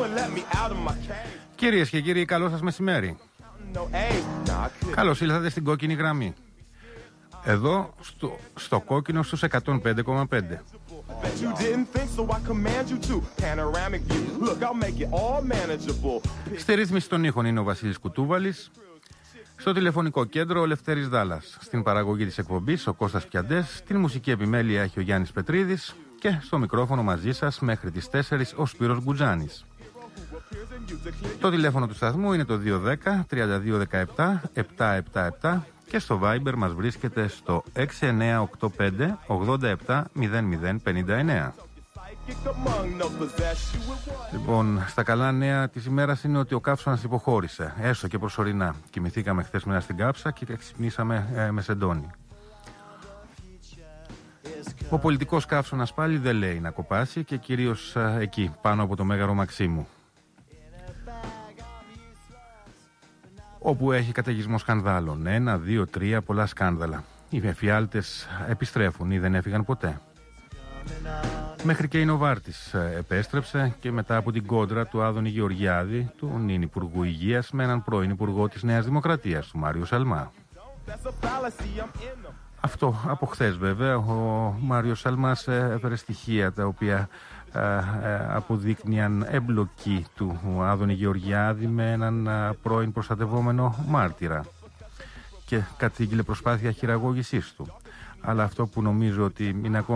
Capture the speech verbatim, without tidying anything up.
Κυρίες και κύριοι, καλό σας μεσημέρι. Καλώς ήλθατε στην κόκκινη γραμμή. Εδώ στο, στο κόκκινο στους εκατόν πέντε κόμμα πέντε. Στη ρύθμιση των ήχων είναι ο Βασίλης Κουτούβαλης. Στο τηλεφωνικό κέντρο ο Λευτέρης Δάλλας. Στην παραγωγή της εκπομπής ο Κώστας Πιαντές. Στην μουσική επιμέλεια έχει ο Γιάννης Πετρίδης. Και στο μικρόφωνο μαζί σας μέχρι τις τέσσερις ο Σπύρος Γκουτζάνης. Το τηλέφωνο του σταθμού είναι το δύο ένα μηδέν τρία δύο ένα επτά επτά επτά επτά και στο Viber μας βρίσκεται στο έξι εννιά οκτώ πέντε ογδόντα επτά μηδέν μηδέν πενήντα εννέα. Λοιπόν, στα καλά νέα της ημέρας είναι ότι ο καύσωνας υποχώρησε, έστω και προσωρινά. Κοιμηθήκαμε χθες μέρα στην κάψα και ξυπνήσαμε ε, με σεντόνι. Ο πολιτικός καύσωνας πάλι δεν λέει να κοπάσει και κυρίως ε, εκεί, πάνω από το Μέγαρο Μαξίμου, όπου έχει καταιγισμό σκανδάλων. Ένα, δύο, τρία, πολλά σκάνδαλα. Οι εφιάλτες επιστρέφουν ή δεν έφυγαν ποτέ. Μέχρι και η Νοβάρτης επέστρεψε και μετά από την κόντρα του Άδωνη Γεωργιάδη, του νυν Υπουργού Υγείας, με έναν πρώην Υπουργό της Νέας Δημοκρατίας, του Μάριο Σαλμά. Αυτό από χθες βέβαια. Ο Μάριος Σαλμάς έφερε στοιχεία τα οποία ε, ε, αποδείκνυαν εμπλοκή του Άδωνη Γεωργιάδη με έναν πρώην προστατευόμενο μάρτυρα και κατήγγειλε προσπάθεια χειραγώγησής του. Αλλά αυτό που νομίζω ότι είναι ακόμα